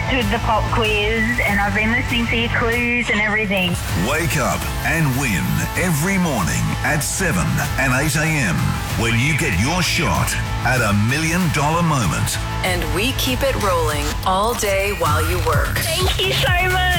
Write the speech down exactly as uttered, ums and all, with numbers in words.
to the pop quiz and I've been listening to your clues and everything. Wake up and win every morning at seven and eight a.m. when you get your shot at a million dollar moment. And we keep it rolling all day while you work. Thank you so much.